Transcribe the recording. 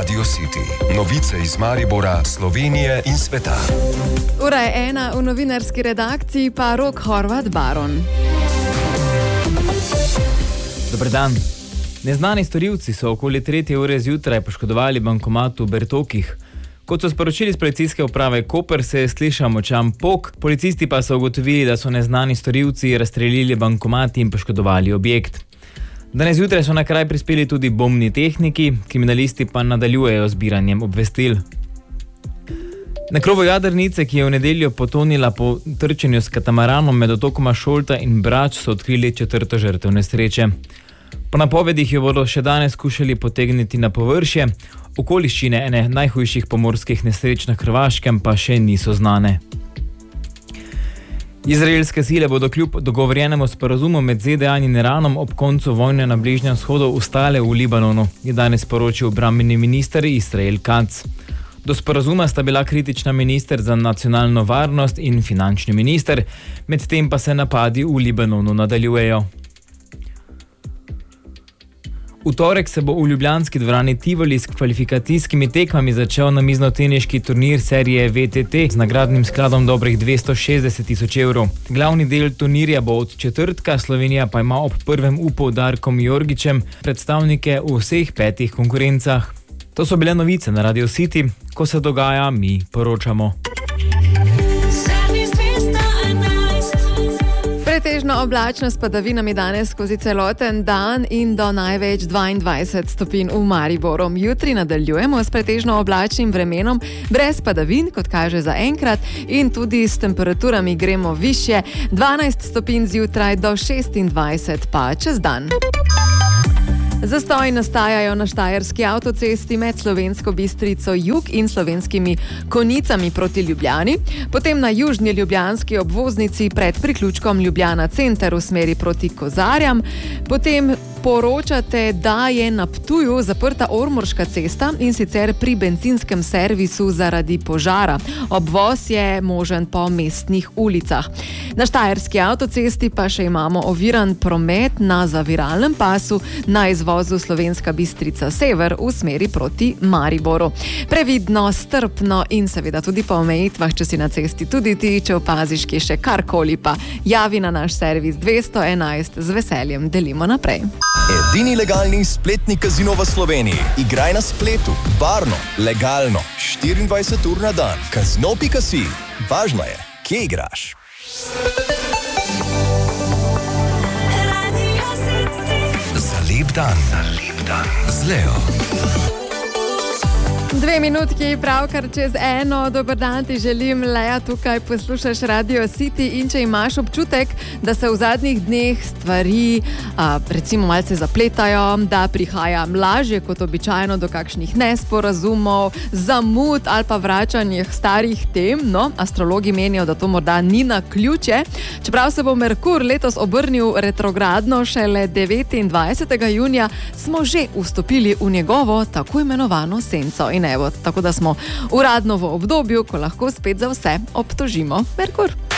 Radio City. Novice iz Maribora, Slovenije in sveta. Ura je 1, v novinarski redakciji pa Rok Horvat Baron. Dober dan. Neznani storilci so okoli 3. ure zjutraj poškodovali bankomat v Bertokih. Kot so sporočili z policijske uprave Koper, se je slišal močan pok, policisti pa so ugotovili, da so neznani storilci razstrelili bankomat in poškodovali objekt. Danes zjutraj so na kraj prispeli tudi bombni tehniki, kriminalisti pa nadaljujejo zbiranjem obvestil. Na krovu jadrnice, ki je v nedeljo potonila po trčenju s katamaranom med otokoma Šolta in Brač, so odkrili 4. žrtev nesreče. Po napovedih jo bodo še danes skušali potegniti na površje, okoliščine ene najhujših pomorskih nesreč na Hrvaškem pa še niso znane. Izraelske sile bodo kljub dogovorjenemu sporazumu med ZDA in Iranom ob koncu vojne na Bližnjem vzhodu ostale v Libanonu, je danes poročil obrambni minister Israel Katz. Do sporazuma sta bila kritična minister za nacionalno varnost in finančni minister, medtem pa se napadi v Libanonu nadaljujejo. V torek se bo v ljubljanski dvorani Tivoli s kvalifikacijskimi tekmami začel namiznoteniški turnir serije VTT z nagradnim skladom dobrih 260.000 evrov. Glavni del turnirja bo od četrtka, Slovenija pa ima ob prvem upu Darkom Jorgičem predstavnike v vseh 5 konkurencah. To so bile novice na Radio City, ko se dogaja, mi poročamo. Pretežno oblačno s padavinami danes skozi celoten dan in do največ 22 stopinj v Mariboru. Jutri nadaljujemo s pretežno oblačnim vremenom, brez padavin, kot kaže za enkrat, in tudi s temperaturami gremo višje, 12 stopinj zjutraj do 26 pa čez dan. Zastoji nastajajo na štajerski avtocesti med Slovensko Bistrico jug in Slovenskimi Konjicami proti Ljubljani, potem na južni ljubljanski obvoznici pred priključkom Ljubljana center v smeri proti Kozarjam, potem poročate, da je na Ptuju zaprta Ormoška cesta in sicer pri bencinskem servisu zaradi požara. Obvoz je možen po mestnih ulicah. Na štajerski avtocesti pa še imamo oviran promet na zaviralnem pasu na izvozu Slovenska Bistrica sever v smeri proti Mariboru. Previdno, strpno in seveda tudi po omejitvah, če si na cesti tudi ti, če opaziš kje še karkoli, pa javi na naš servis 211, z veseljem delimo naprej. Edini legalni spletni kazino v Sloveniji. Igraj na spletu, varno, legalno, 24 ur na dan. Kazino.si. Važno je, kje igraš. Za lep dan. Z Leo. 2 minutki, pravkar čez 1. Dober dan ti želim, Lea, tukaj poslušaš Radio City in če imaš občutek, da se v zadnjih dneh stvari recimo malce zapletajo, da prihaja lažje kot običajno do kakšnih nesporazumov, zamud ali pa vračanjih starih tem, no, astrologi menijo, da to morda ni naključje. Čeprav se bo Merkur letos obrnil retrogradno šele 29. junija, smo že vstopili v njegovo tako imenovano senco. In evo, tako da smo uradno v obdobju, ko lahko spet za vse obtožimo Merkur.